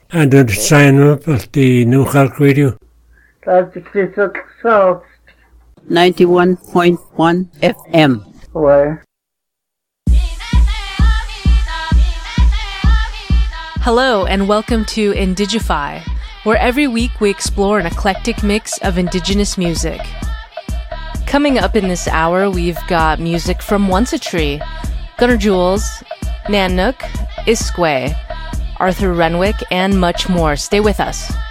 And to sign up at the New Cork Radio. That's the Crystal South. 91.1 FM. Where? Hello and welcome to Indigify, where every week we explore an eclectic mix of Indigenous music. Coming up in this hour, we've got music from Once a Tree, Gunnar Jules, Nanook, Iskway, Arthur Renwick, and much more. Stay with us.